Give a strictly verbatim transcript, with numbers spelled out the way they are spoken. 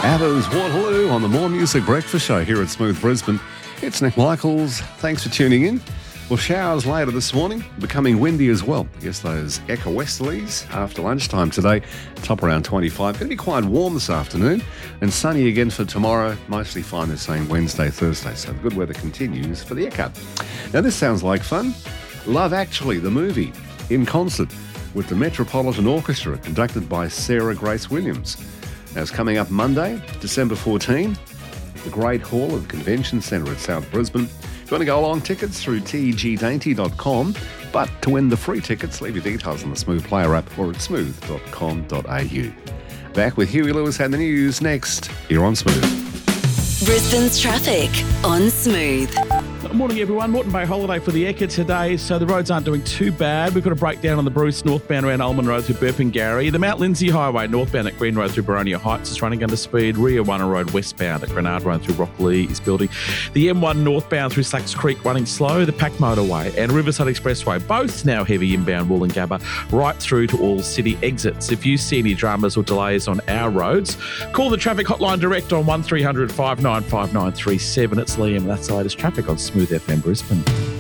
ABBA's Waterloo on the More Music Breakfast Show here at Smooth Brisbane. It's Nick Michaels. Thanks for tuning in. Well, showers later this morning, becoming windy as well. I guess those echo westerlies after lunchtime today, top around twenty-five. Going to be quite warm this afternoon and sunny again for tomorrow. Mostly fine the same Wednesday, Thursday. So the good weather continues for the echo. Now, this sounds like fun. Love Actually, the movie, in concert with the Metropolitan Orchestra, conducted by Sarah Grace Williams. Now, it's coming up Monday, December fourteenth, at the Great Hall of the Convention Centre at South Brisbane. If you want to go along, tickets through T G dainty dot com. But to win the free tickets, leave your details on the Smooth Player app or at smooth dot com dot a u. Back with Huey Lewis and the news next, here on Smooth. Brisbane's traffic on Smooth. Morning, everyone. Moreton Bay holiday for the Ekka today, so the roads aren't doing too bad. We've got a breakdown on the Bruce northbound around Ullman Road through Burpengary. The Mount Lindsay Highway northbound at Green Road through Baronia Heights is running under speed. Rio One Road westbound at Grenard Road through Rockley is building. The M one northbound through Slacks Creek running slow. The Pack Motorway and Riverside Expressway both now heavy inbound Wollongabba right through to all city exits. If you see any dramas or delays on our roads, call the traffic hotline direct on one three hundred five nine five nine three seven. It's Liam. That's the latest traffic on Smooth F M Brisbane.